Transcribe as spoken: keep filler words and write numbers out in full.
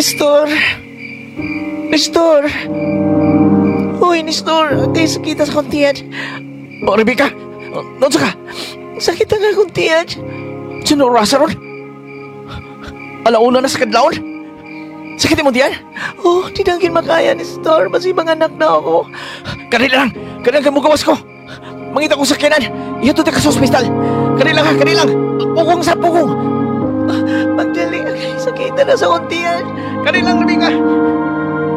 Nestor! Nestor! Uy, Nestor! Kay sakita sa kontiyan. O, Rebecca! Doon ka! Sakit ang akong tiyan. Sinurasa ron? Alauna na sa kadlaon? Sakit mo tiyan? Oh, di na kin makaya, Nestor. Masibang anak na ako. Kanila lang! Kanila lang gawas ko! Mangita kong sakyanan! Iyato ka sa ospital! Kanila lang ha! Kanila lang! Pukong sa pukong! Magdali! Sakita na sa kontiyan! Kanila lang, Rebecca!